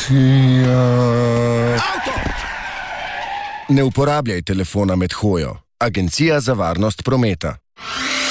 Policija. Ne uporabljaj telefona med hojo. Agencija za varnost prometa.